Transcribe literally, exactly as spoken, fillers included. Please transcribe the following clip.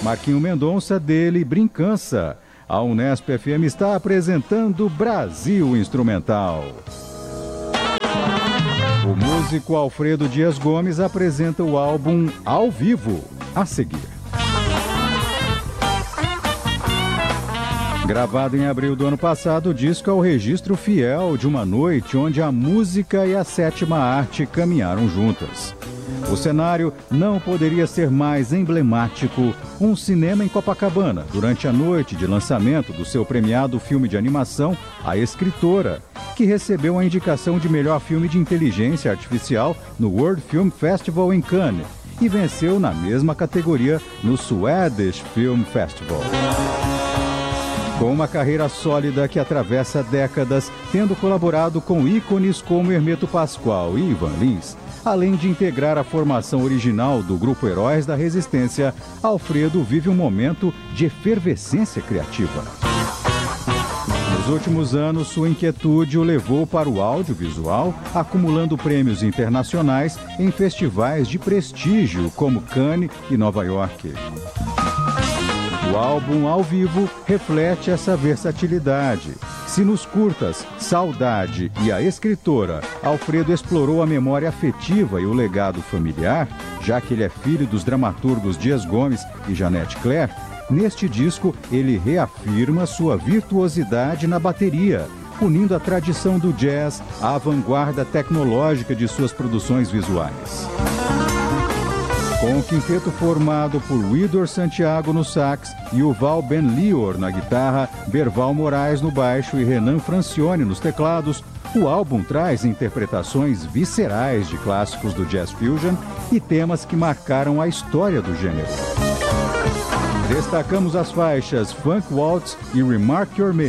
Marquinho Mendonça, dele, Brincança. A Unesp F M está apresentando Brasil Instrumental. O músico Alfredo Dias Gomes apresenta o álbum Ao Vivo, a seguir. Gravado em abril do ano passado, o disco é o registro fiel de uma noite onde a música e a sétima arte caminharam juntas. O cenário não poderia ser mais emblemático. Um cinema em Copacabana, durante a noite de lançamento do seu premiado filme de animação, A Escritora, que recebeu a indicação de melhor filme de inteligência artificial no World Film Festival em Cannes e venceu na mesma categoria no Swedish Film Festival. Com uma carreira sólida que atravessa décadas, tendo colaborado com ícones como Hermeto Pascoal e Ivan Lins, além de integrar a formação original do Grupo Heróis da Resistência, Alfredo vive um momento de efervescência criativa. Nos últimos anos, sua inquietude o levou para o audiovisual, acumulando prêmios internacionais em festivais de prestígio como Cannes e Nova York. O álbum Ao Vivo reflete essa versatilidade. Se nos curtas Saudade e A Escritora, Alfredo explorou a memória afetiva e o legado familiar, já que ele é filho dos dramaturgos Dias Gomes e Janete Claire, neste disco ele reafirma sua virtuosidade na bateria, unindo a tradição do jazz à vanguarda tecnológica de suas produções visuais. Com o quinteto formado por Widor Santiago no sax, Yuval Ben-Lior na guitarra, Berval Moraes no baixo e Renan Francione nos teclados, o álbum traz interpretações viscerais de clássicos do jazz fusion e temas que marcaram a história do gênero. Destacamos as faixas Funk Waltz e Remark Your Mate.